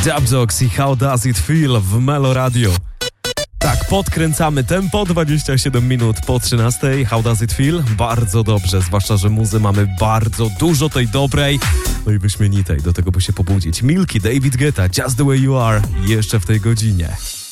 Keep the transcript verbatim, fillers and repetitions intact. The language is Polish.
Dubdogs i How Does It Feel w Melo Radio. Tak, podkręcamy tempo, dwadzieścia siedem minut po trzynastej. How Does It Feel? Bardzo dobrze, zwłaszcza, że muzy mamy bardzo dużo tej dobrej, no i wyśmienitej, do tego by się pobudzić. Milky, David Guetta, Just The Way You Are, jeszcze w tej godzinie.